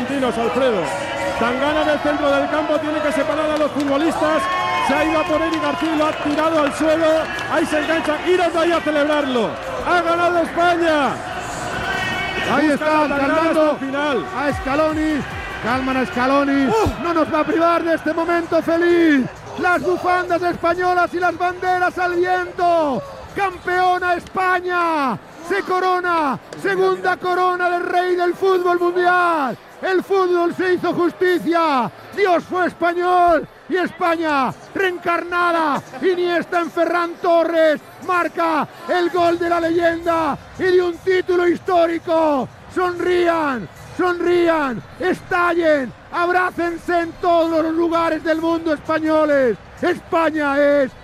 argentinos, Alfredo. Tangana del centro del campo tiene que separar a los futbolistas. Se ha ido a por Eric García y lo ha tirado al suelo. Ahí se engancha. Iros de ahí a celebrarlo. ¡Ha ganado España! Ahí está, calmando final. A Scaloni. Calman a Scaloni. No nos va a privar de este momento feliz. Las bufandas españolas y las banderas al viento. ¡Campeona España! Se corona, segunda corona del rey del fútbol mundial. El fútbol se hizo justicia. Dios fue español y España reencarnada. Iniesta en Ferran Torres marca el gol de la leyenda y de un título histórico. Sonrían, sonrían, estallen, abrácense en todos los lugares del mundo españoles. España es